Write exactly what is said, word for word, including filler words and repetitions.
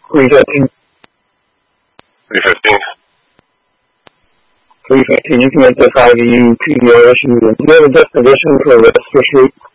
three fifteen. three fifteen. three fifteen. You can make this I V U P D R issue. Do you have a disposition for this this week?